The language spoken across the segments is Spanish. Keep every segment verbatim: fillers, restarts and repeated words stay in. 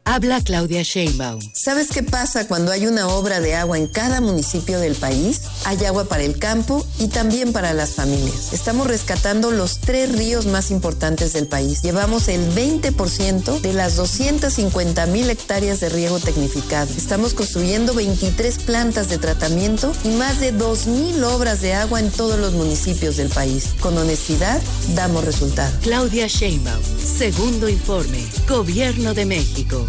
Habla Claudia Sheinbaum. ¿Sabes qué pasa cuando hay una obra de agua en cada municipio del país? Hay agua para el campo y también para las familias. Estamos rescatando los tres ríos más importantes del país. Llevamos el veinte por ciento de las doscientas cincuenta mil hectáreas de riego tecnificado. Estamos construyendo veintitrés plantas de tratamiento y más de dos mil obras de agua en todos los municipios del país. Con honestidad, damos resultados. Claudia Sheinbaum, segundo informe, Gobierno de México.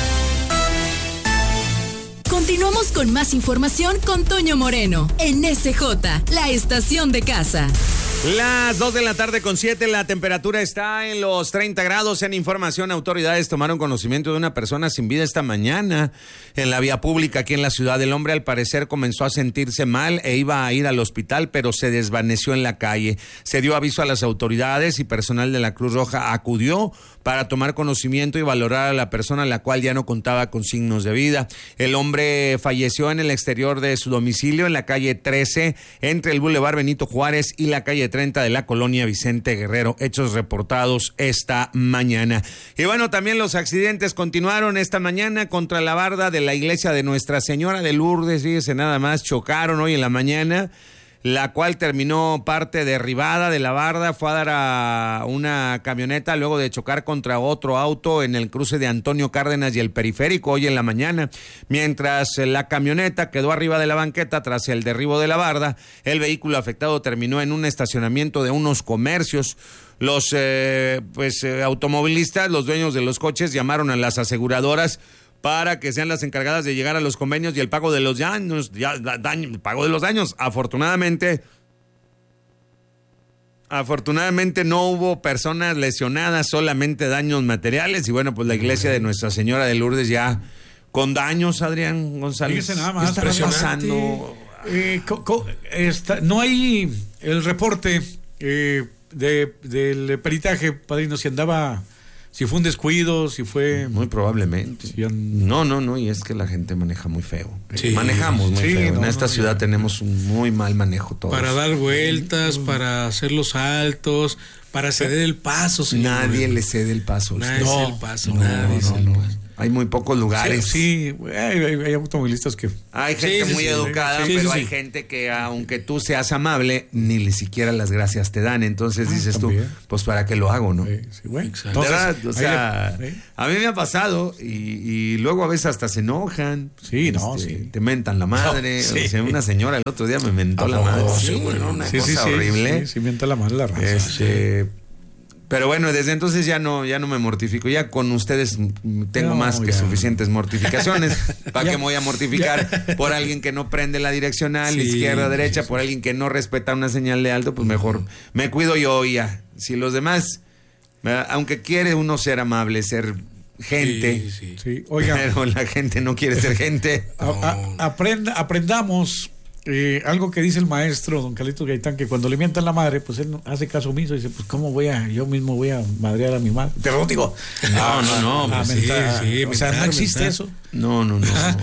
Continuamos con más información con Toño Moreno, en S J, la estación de casa. Las dos de la tarde con siete, la temperatura está en los treinta grados. En información, autoridades tomaron conocimiento de una persona sin vida esta mañana en la vía pública aquí en la ciudad. El hombre al parecer comenzó a sentirse mal e iba a ir al hospital, pero se desvaneció en la calle. Se dio aviso a las autoridades y personal de la Cruz Roja acudió para tomar conocimiento y valorar a la persona, la cual ya no contaba con signos de vida. El hombre falleció en el exterior de su domicilio en la calle trece, entre el Boulevard Benito Juárez y la calle treinta de la colonia Vicente Guerrero. Hechos reportados esta mañana. Y bueno, también los accidentes continuaron esta mañana contra la barda de la iglesia de Nuestra Señora de Lourdes. Fíjese nada más, chocaron hoy en la mañana, la cual terminó parte derribada de la barda. Fue a dar a una camioneta luego de chocar contra otro auto en el cruce de Antonio Cárdenas y el Periférico hoy en la mañana. Mientras la camioneta quedó arriba de la banqueta tras el derribo de la barda, el vehículo afectado terminó en un estacionamiento de unos comercios. Los eh, pues eh, automovilistas, los dueños de los coches, llamaron a las aseguradoras para que sean las encargadas de llegar a los convenios y el pago de los daños, ya, daño, el pago de los daños. Afortunadamente, afortunadamente no hubo personas lesionadas, solamente daños materiales. Y bueno, pues la iglesia de Nuestra Señora de Lourdes ya con daños, Adrián González. Fíjese nada más, ¿qué está pasando? Eh, co, co, está, no hay el reporte eh, de, del peritaje, padrino, si andaba... Si fue un descuido, si fue... Muy probablemente. Si and... No, no, no, y es que la gente maneja muy feo. Sí, Manejamos muy sí, feo. No, en esta no, ciudad no. tenemos un muy mal manejo todos. Para dar vueltas, sí. para hacer los saltos, para ceder el paso. Señor. Nadie le cede el paso. Nadie no, cede el paso, no, nadie no, no, no. Hay muy pocos lugares. Sí, sí hay, hay, hay automovilistas que... Hay gente sí, muy sí, educada, sí, pero sí, hay sí. gente que aunque tú seas amable, ni ni siquiera las gracias te dan. Entonces ah, dices también. tú, pues ¿para qué lo hago, no? Sí, sí, bueno. Exacto. De verdad, o sea, le, ¿sí? a mí me ha pasado y, y luego a veces hasta se enojan. Sí, no, este, sí. Te mentan la madre. No, sí. O sea, una señora el otro día me mentó oh, la madre. Oh, sí, bueno, una sí, cosa sí, horrible. Sí, sí, mienta la madre la raza. Este... Sí. Pero bueno, desde entonces ya no ya no me mortifico. Ya con ustedes tengo no, más que ya. suficientes mortificaciones. ¿Para qué me voy a mortificar ya. por alguien que no prende la direccional, sí, izquierda, derecha, sí, por alguien que no respeta una señal de alto? Pues mejor me cuido yo ya. Si los demás, aunque quiere uno ser amable, ser gente, sí, sí. Sí. Oiga, pero la gente no quiere ser gente. A, a, aprenda, aprendamos... Eh, algo que dice el maestro don Carlitos Gaitán, que cuando le mientan la madre, pues él hace caso omiso y dice, pues cómo voy a, yo mismo voy a madrear a mi madre. Pero digo, no, no, no, no, pues sí, sí, o sea, no existe mental. eso. No, no, no.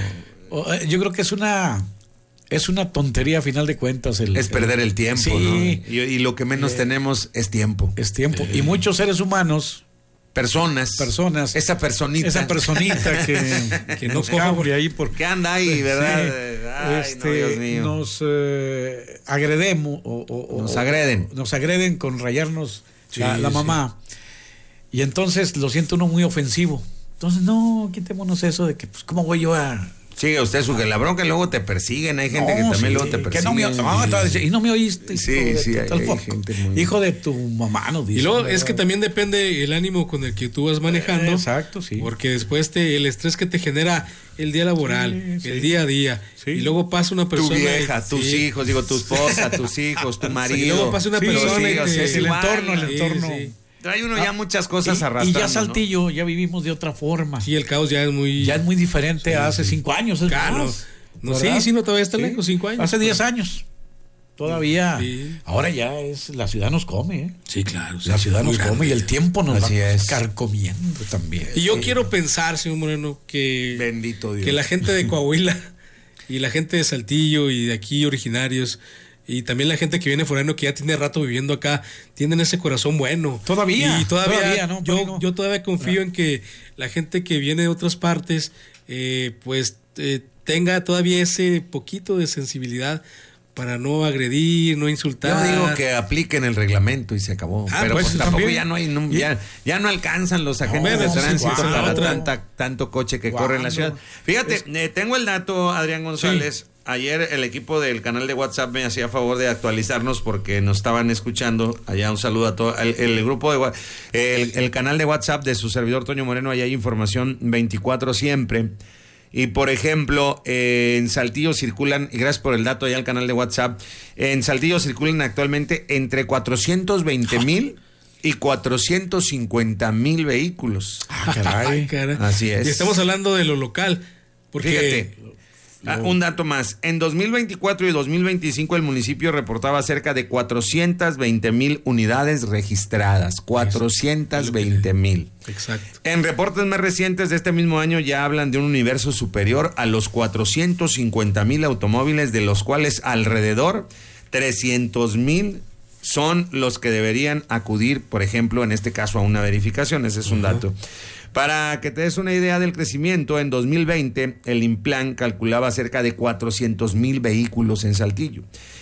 Yo creo que es una es una tontería a final de cuentas. El, es perder el, el tiempo, sí, ¿no? Y, y lo que menos eh, tenemos es tiempo. Es tiempo. Eh. Y muchos seres humanos, Personas. Personas. Esa personita. Esa personita que, que no cambia ahí porque ¿qué anda ahí, verdad? Sí, Ay, este, no, Dios mío. Nos eh, agredemos o, o, nos o, agreden. Nos agreden con rayarnos sí, la, la mamá. Sí. Y entonces lo siente uno muy ofensivo. Entonces, no, quitémonos eso de que, pues, ¿cómo voy yo a...? Sigue usted su que la bronca luego te persiguen, hay gente no, que también sí, luego te persigue. No me, no, y no me oíste. Sí, de, sí, hay, hay gente muy... Hijo de tu mamá, no dice. Y luego es que también depende el ánimo con el que tú vas manejando. Eh, exacto, sí. Porque después te, el estrés que te genera el día laboral, sí, el sí. día a día. Sí. Y luego pasa una persona. Tu vieja, y, tus sí. hijos, digo, tu esposa, tus hijos, tu marido. Y luego pasa una sí, persona. Sí, y te, sí, es el entorno, el entorno. Sí, sí. Trae uno ya muchas cosas y, arrastrando. Y ya Saltillo, ¿no? ya vivimos de otra forma. Sí, el caos ya es muy... Ya es muy diferente sí, a hace sí. cinco años. Es claro. Más, no, sí, sí, no, todavía está sí. lejos, cinco años. Hace diez años. Todavía. Sí. Ahora ya es... La ciudad nos come, ¿eh? Sí, claro. Sí, la ciudad nos grande. come y el tiempo nos Así va es. carcomiendo también. Y yo sí. quiero pensar, señor Moreno, que... Bendito Dios. Que la gente de Coahuila y la gente de Saltillo y de aquí originarios... Y también la gente que viene foráneo, que ya tiene rato viviendo acá, tienen ese corazón bueno. Todavía. Y todavía, todavía ¿no? yo, no. yo todavía confío en que la gente que viene de otras partes, eh, pues eh, tenga todavía ese poquito de sensibilidad para no agredir, no insultar. Yo digo que apliquen el reglamento y se acabó. Ah, pero pues, pues tampoco también. ya no hay, no, ya, ya no alcanzan los agentes No, de sí, tránsito ¿cuándo? para tanta, tanto coche que corre en la ciudad. Fíjate, eh, tengo el dato, Adrián González. Sí. Ayer el equipo del canal de WhatsApp me hacía favor de actualizarnos porque nos estaban escuchando. Allá un saludo a todo el, el grupo de el, el canal de WhatsApp de su servidor Toño Moreno. Allá hay información veinticuatro siempre. Y por ejemplo, eh, en Saltillo circulan, y gracias por el dato allá al canal de WhatsApp, en Saltillo circulan actualmente entre cuatrocientos veinte mil y cuatrocientos cincuenta mil vehículos. Ah, caray. caray. Así es. Y estamos hablando de lo local, porque... Fíjate. Ah, un dato más. En dos mil veinticuatro y dos mil veinticinco el municipio reportaba cerca de cuatrocientos veinte mil unidades registradas. cuatrocientos veinte mil. Exacto. En reportes más recientes de este mismo año ya hablan de un universo superior a los cuatrocientos cincuenta mil automóviles, de los cuales alrededor trescientos mil son los que deberían acudir, por ejemplo, en este caso a una verificación. Ese es un dato. Para que te des una idea del crecimiento, en dos mil veinte el Implan calculaba cerca de cuatrocientos mil vehículos en Saltillo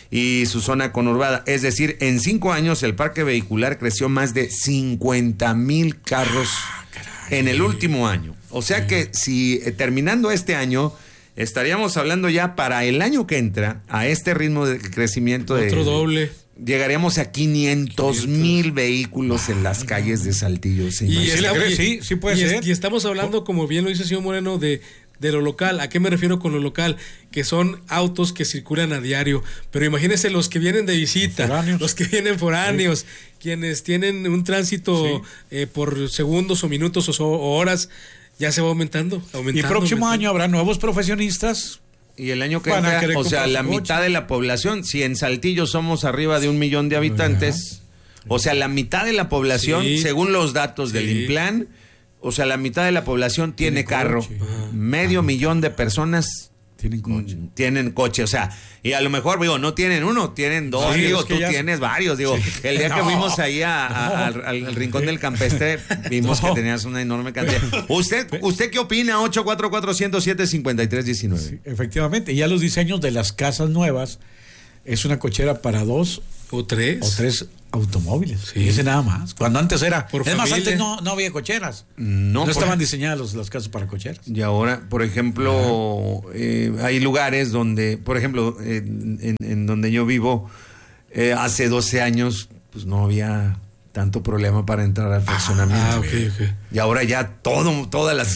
y su zona conurbada. Es decir, en cinco años el parque vehicular creció más de cincuenta mil carros ah, en el último año. O sea que si eh, terminando este año, estaríamos hablando ya para el año que entra, a este ritmo de crecimiento de... Otro doble. Llegaríamos a quinientos mil vehículos en las calles de Saltillo. ¿Sí? Y, está, y, sí, sí puede y, ser. y estamos hablando, como bien lo dice el señor Moreno, de, de lo local. ¿A qué me refiero con lo local? Que son autos que circulan a diario. Pero imagínense los que vienen de visita, foráneos. los que vienen foráneos, sí. Quienes tienen un tránsito sí. eh, por segundos o minutos o, o horas, ya se va aumentando. aumentando y próximo aumentando. año habrá nuevos profesionistas. Y el año que entra, o sea, la mitad de la población, si en Saltillo somos arriba de un millón de habitantes, o sea, la mitad de la población, sí. según los datos sí. del Implan, o sea, la mitad de la población tiene, tiene carro. Coche. Medio Ajá. millón de personas tienen coche. Tienen coche, o sea, y a lo mejor, digo, no tienen uno, tienen dos, sí, digo, es que tú ya... tienes varios, digo, sí. el día no. que fuimos ahí a, a, no. al, al, al rincón del campestre, vimos no. que tenías una enorme cantidad. ¿Usted usted qué opina? ocho cuatro cuatro, cero siete, cinco tres uno nueve. Sí, efectivamente, y ya los diseños de las casas nuevas es una cochera para dos o tres o tres automóviles, sí. ese nada más. Cuando antes era, por es familia. más, antes no, no había cocheras, no, no por... estaban diseñadas los, las casas para cocheras. Y ahora, por ejemplo, eh, hay lugares donde, por ejemplo, eh, en, en donde yo vivo, eh, hace doce años, pues no había tanto problema para entrar al fraccionamiento. Ah, okay, okay. Y ahora ya todo, todas las